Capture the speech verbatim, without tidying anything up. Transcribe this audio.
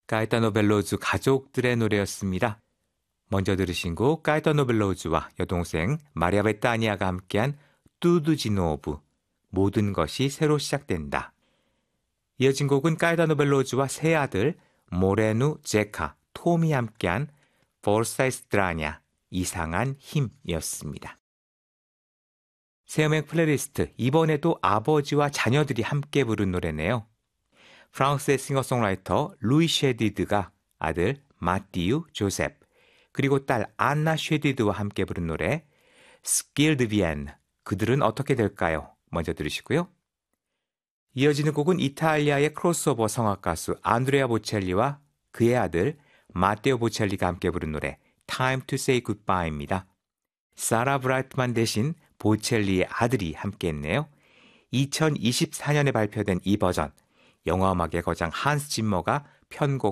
가에타노 벨로즈 가족들의 노래였습니다. 먼저 들으신 곡 가에타노 벨로즈와 여동생 마리아 베타니아가 함께한 뚜두 지노브 모든 것이 새로 시작된다. 이어진 곡은 가에타노 벨로즈와 세 아들 모레누, 제카, 톰이 함께한 포르사 에스트라냐 이상한 힘이었습니다. 새음악 플레이리스트, 이번에도 아버지와 자녀들이 함께 부른 노래네요. 프랑스의 싱어송라이터 루이 쉐디드가 아들 마티유 조셉 그리고 딸 안나 쉐디드와 함께 부른 노래 스킬드 비엔, 그들은 어떻게 될까요? 먼저 들으시고요. 이어지는 곡은 이탈리아의 크로스오버 성악 가수 안드레아 보첼리와 그의 아들 마테오 보첼리가 함께 부른 노래 Time to Say Goodbye입니다. 사라 브라이트만 대신 보첼리의 아들이 함께했네요. 이천이십사 년에 발표된 이 버전, 영화음악의 거장 한스 짐머가 편곡